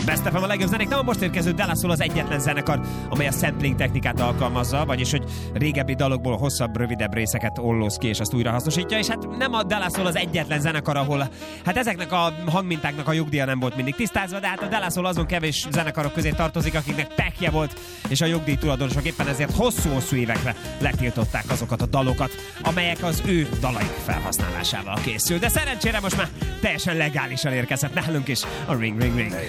Best FM a legjobb zenék, nem a most érkező De La Soul az egyetlen zenekar, amely a sampling technikát alkalmazza, vagyis hogy régebbi dalokból hosszabb, rövidebb részeket ollóz ki, és azt újra hasznosítja, és hát nem a De La Soul az egyetlen zenekar, ahol hát ezeknek a hangmintáknak a jogdíja nem volt mindig tisztázva, de hát a De La Soul azon kevés zenekarok közé tartozik, akiknek pekje volt, és a jogdíj tulajdonosok éppen ezért hosszú-hosszú évekre letiltották azokat a dalokat, amelyek az ő dalaik felhasználásával készül. De szerencsére most már teljesen legálisan érkezhet nálunk is a Ring Ring Ring.